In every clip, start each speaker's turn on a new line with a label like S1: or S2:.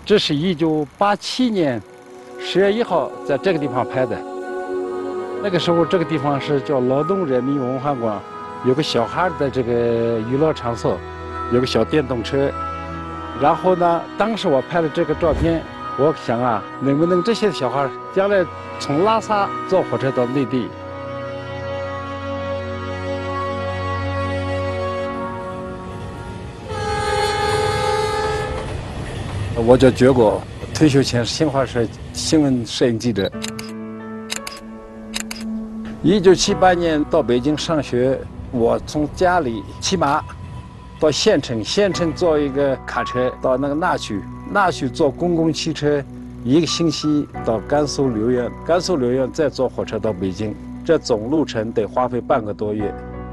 S1: 这是1987年10月1号在这个地方拍的。那个时候，这个地方是叫劳动人民文化馆，有个小孩的这个娱乐场所，有个小电动车。然后呢，当时我拍了这个照片，我想啊，能不能这些小孩将来从拉萨坐火车到内地？我叫觉果，退休前是新华社新闻摄影记者。1978年到北京上学，我从家里骑马到县城，县城坐一个卡车到那个那曲坐公共汽车1个星期到甘肃留院，甘肃留院再坐火车到北京，这总路程得花费半个多月。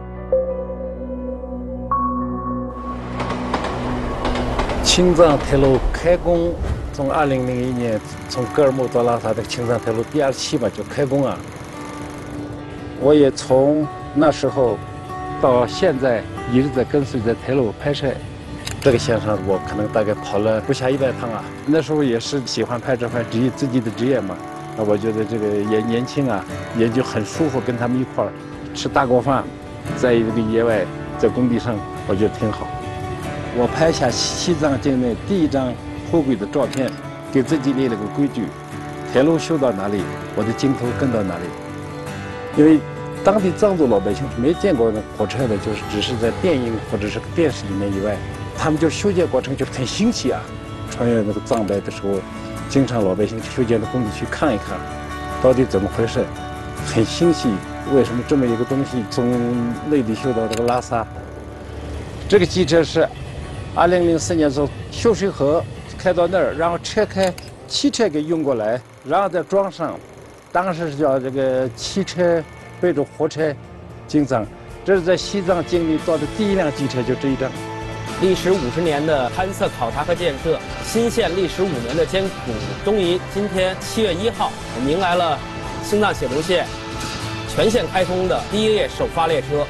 S1: 青藏铁路开工，从2001年从格尔木到拉萨的青藏铁路第2期吧就开工啊。我也从那时候到现在一直在跟随着铁路拍摄。这个线上我可能大概跑了不下100趟啊。那时候也是喜欢拍这份职业，自己的职业嘛。那我觉得这个也年轻啊，也就很舒服，跟他们一块儿吃大锅饭，在这个野外，在工地上，我觉得挺好。我拍下西藏境内第1张货轨的照片，给自己立了个规矩：铁路修到哪里，我的镜头跟到哪里。因为当地藏族老百姓是没见过那火车的，就是只是在电影或者是电视里面以外，他们就修建过程就很新奇啊。穿越那个藏白的时候，经常老百姓修建的工地去看一看，到底怎么回事，很新奇。为什么这么一个东西从内地修到这个拉萨？这个机车是2004年从秀水河开到那儿，然后汽车给运过来，然后再装上。当时是叫这个汽车背着火车进藏，这是在西藏境内造的第1辆机车，就这一辆。
S2: 历时50年的勘测考察和建设，新线历时5年的艰苦，终于今天7月1号，迎来了青藏铁路线全线开通的第1列首发列车。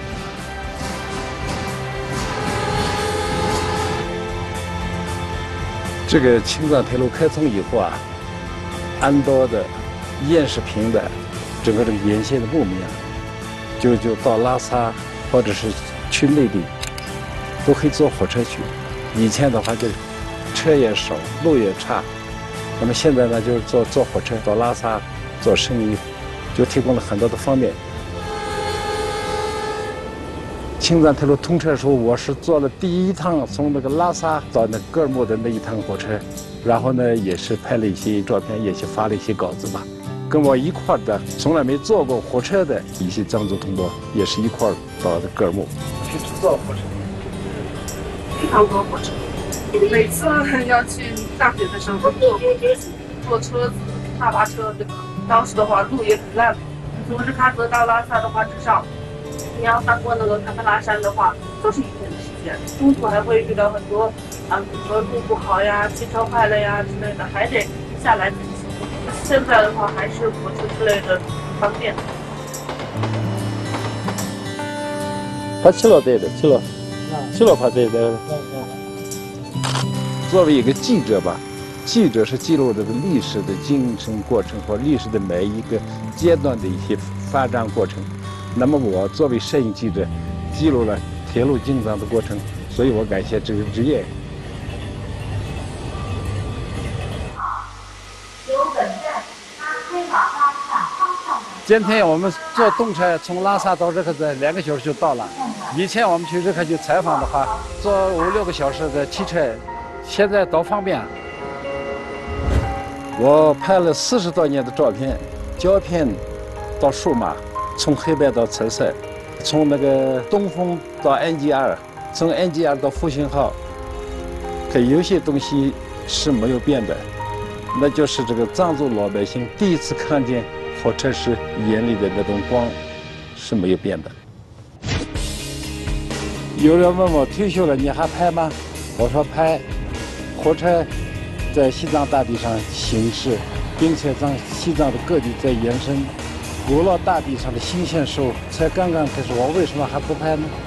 S1: 这个青藏铁路开通以后啊，安多的、燕视平的，整个这个沿线的牧民啊，就到拉萨或者是去内地，都可以坐火车去。以前的话就车也少，路也差，那么现在呢就是坐火车到拉萨做生意，就提供了很多的方便。青藏铁路通车的时候，我是坐了第1趟从那个拉萨到那格尔木的那一趟火车，然后呢也是拍了一些照片，也是发了一些稿子吧。跟我一块儿的从来没坐过火车的一些藏族同胞，也是一块儿到的格尔木去坐火车。
S3: 非常多火车，每次要去大学的时候坐车子、大巴车，对吧？当时的话路也很烂，从日喀则到拉萨的话，至少你要翻过那个堪巴拉山的话，就是1天的时间。中途还会遇到很多比如说路不好呀、汽车坏了呀之类的，还得下来自己修。现在的话，还是火车之类的方便。
S1: 他去了对的，去了他对的。作为一个记者吧，记者是记录这个历史的进程过程和历史的每一个阶段的一些发展过程。那么我作为摄影记者，记录了铁路进藏的过程，所以我感谢这个职业。今天我们坐动车从拉萨到日喀则2个小时就到了。以前我们去日喀则采访的话，坐5、6个小时的汽车，现在多方便。我拍了40多年的照片，胶片到数码，从黑白到彩色，从那个东风到 NG2，从 NG2到复兴号，可有些东西是没有变的，那就是这个藏族老百姓第一次看见火车时眼里的那种光是没有变的。有人问我退休了你还拍吗？我说拍。火车在西藏大地上行驶，并且在西藏的各地在延伸，古老大地上的新鲜事物才刚刚开始，我为什么还不拍呢？